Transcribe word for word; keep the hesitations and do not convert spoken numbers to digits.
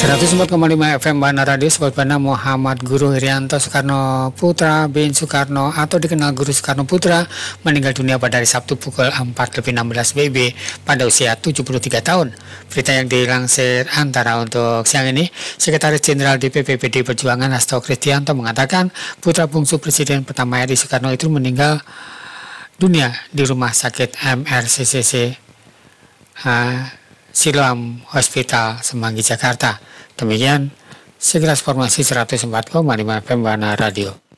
seratus empat koma lima F M Bana Radio. Sobat Bana, Muhammad Guru Irianto Soekarno Putra bin Soekarno atau dikenal Guru Soekarno Putra meninggal dunia pada hari Sabtu pukul empat lebih enam belas W B pada usia tujuh puluh tiga tahun. Berita yang dilansir Antara untuk siang ini, Sekretaris Jenderal D P P P D Perjuangan Hasto Kristianto mengatakan putra bungsu Presiden pertama R I Soekarno itu meninggal dunia di Rumah Sakit M R C C C uh, Siloam Hospital Semanggi, Jakarta. Demikian sekilas informasi seratus empat koma lima F M Bana Radio.